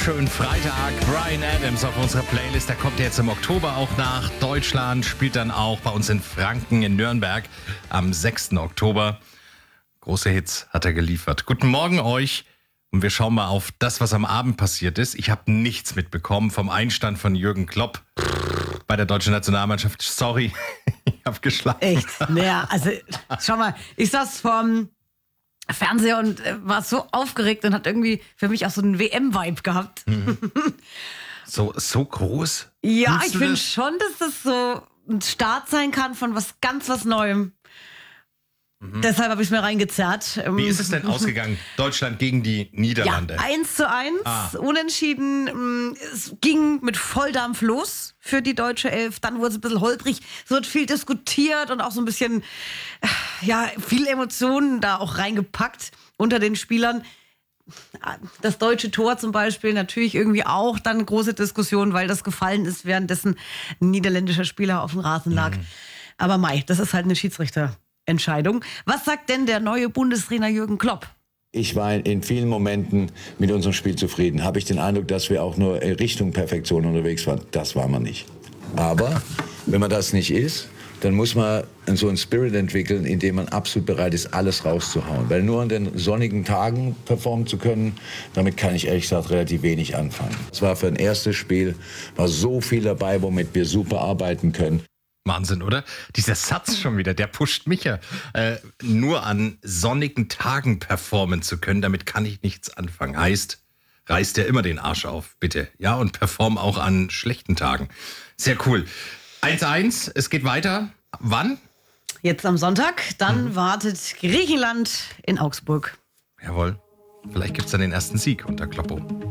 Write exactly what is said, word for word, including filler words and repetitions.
wunderschönen Freitag. Bryan Adams auf unserer Playlist. Der kommt jetzt im Oktober auch nach Deutschland. Spielt dann auch bei uns in Franken, in Nürnberg am sechsten Oktober. Große Hits hat er geliefert. Guten Morgen euch. Und wir schauen mal auf das, was am Abend passiert ist. Ich habe nichts mitbekommen vom Einstand von Jürgen Klopp bei der deutschen Nationalmannschaft. Sorry, ich habe geschlafen. Echt? Naja, also schau mal, ich saß vorm Fernseher und äh, war so aufgeregt und hat irgendwie für mich auch so einen W M-Vibe gehabt. Mhm. So, so groß? Ja, Fühlst ich du finde das? schon, dass das so ein Start sein kann von was ganz was Neuem. Mhm. Deshalb habe ich es mir reingezerrt. Wie ist es denn ausgegangen? Deutschland gegen die Niederlande. Ja, eins zu eins, Ah. unentschieden. Es ging mit Volldampf los für die deutsche Elf. Dann wurde es ein bisschen holprig. Es wird viel diskutiert und auch so ein bisschen, ja, viele Emotionen da auch reingepackt unter den Spielern. Das deutsche Tor zum Beispiel natürlich irgendwie auch dann große Diskussion, weil das gefallen ist, währenddessen ein niederländischer Spieler auf dem Rasen lag. Mhm. Aber mei, das ist halt eine Schiedsrichterentscheidung. Was sagt denn der neue Bundestrainer Jürgen Klopp? Ich war in vielen Momenten mit unserem Spiel zufrieden. Habe ich den Eindruck, dass wir auch nur Richtung Perfektion unterwegs waren? Das war man nicht. Aber wenn man das nicht ist, dann muss man so einen Spirit entwickeln, in dem man absolut bereit ist, alles rauszuhauen. Weil nur an den sonnigen Tagen performen zu können, damit kann ich ehrlich gesagt relativ wenig anfangen. Es war für ein erstes Spiel, war so viel dabei, womit wir super arbeiten können. Wahnsinn, oder? Dieser Satz schon wieder, der pusht mich ja. Äh, nur an sonnigen Tagen performen zu können, damit kann ich nichts anfangen. Heißt, reißt ja immer den Arsch auf, bitte. Ja, und perform auch an schlechten Tagen. Sehr cool. eins eins, es geht weiter. Wann? Jetzt am Sonntag. Dann mhm. wartet Griechenland in Augsburg. Jawohl. Vielleicht gibt es dann den ersten Sieg unter Kloppo.